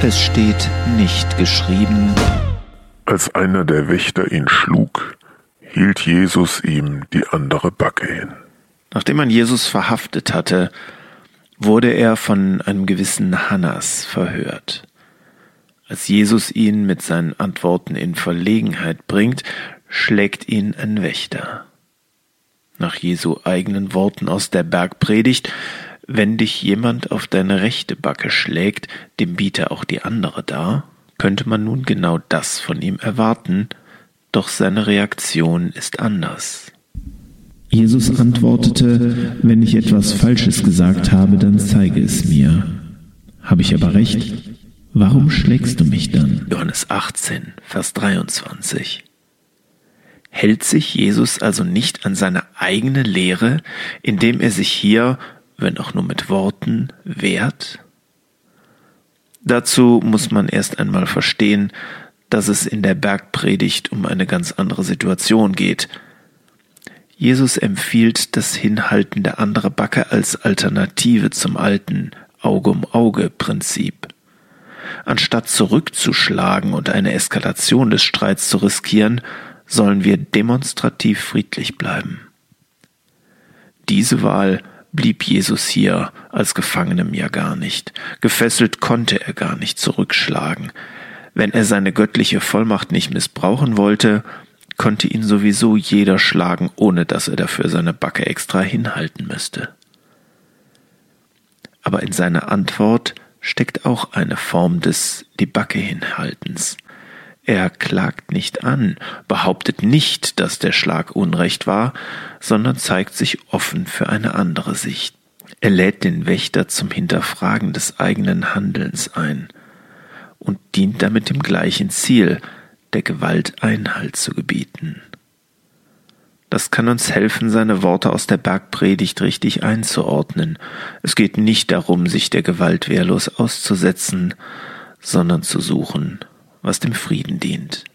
Es steht nicht geschrieben: Als einer der Wächter ihn schlug, hielt Jesus ihm die andere Backe hin. Nachdem man Jesus verhaftet hatte, wurde er von einem gewissen Hannas verhört. Als Jesus ihn mit seinen Antworten in Verlegenheit bringt, schlägt ihn ein Wächter. Nach Jesu eigenen Worten aus der Bergpredigt: Wenn dich jemand auf deine rechte Backe schlägt, dem biete auch die andere dar, könnte man nun genau das von ihm erwarten, doch seine Reaktion ist anders. Jesus antwortete: Wenn ich etwas Falsches gesagt habe, dann zeige es mir. Habe ich aber recht? Warum schlägst du mich dann? Johannes 18, Vers 23. Hält sich Jesus also nicht an seine eigene Lehre, indem er sich hier, wenn auch nur mit Worten, wehrt? Dazu muss man erst einmal verstehen, dass es in der Bergpredigt um eine ganz andere Situation geht. Jesus empfiehlt das Hinhalten der anderen Backe als Alternative zum alten Auge-um-Auge-Prinzip. Anstatt zurückzuschlagen und eine Eskalation des Streits zu riskieren, sollen wir demonstrativ friedlich bleiben. Diese Wahl blieb Jesus hier als Gefangenem ja gar nicht. Gefesselt konnte er gar nicht zurückschlagen. Wenn er seine göttliche Vollmacht nicht missbrauchen wollte, konnte ihn sowieso jeder schlagen, ohne dass er dafür seine Backe extra hinhalten müsste. Aber in seiner Antwort steckt auch eine Form des die Backe hinhaltens. Er klagt nicht an, behauptet nicht, dass der Schlag Unrecht war, sondern zeigt sich offen für eine andere Sicht. Er lädt den Wächter zum Hinterfragen des eigenen Handelns ein und dient damit dem gleichen Ziel, der Gewalt Einhalt zu gebieten. Das kann uns helfen, seine Worte aus der Bergpredigt richtig einzuordnen. Es geht nicht darum, sich der Gewalt wehrlos auszusetzen, sondern zu suchen, was dem Frieden dient.